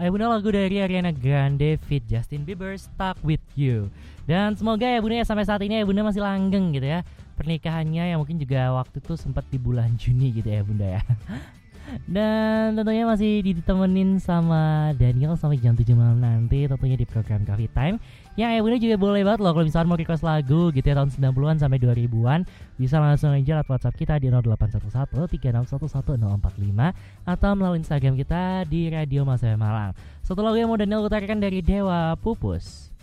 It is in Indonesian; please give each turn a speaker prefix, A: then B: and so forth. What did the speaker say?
A: Bunda, lagu dari Ariana Grande feat Justin Bieber, Stuck With You. Dan semoga ya Bunda ya sampai saat ini ya Bunda masih langgeng gitu ya pernikahannya, yang mungkin juga waktu itu sempat di bulan Juni gitu ya Bunda ya. Dan tentunya masih ditemenin sama Daniel sampai jam 7 malam nanti, tentunya di program Coffee Time. Ya Bunda juga boleh banget loh kalau misalnya mau request lagu gitu ya tahun 90-an sampai 2000-an, bisa langsung aja lewat WhatsApp kita di 0811 3611 045 atau melalui Instagram kita di Radio Mas FM Malang. Satu lagu yang mau Daniel utarakan dari Dewa Pupus.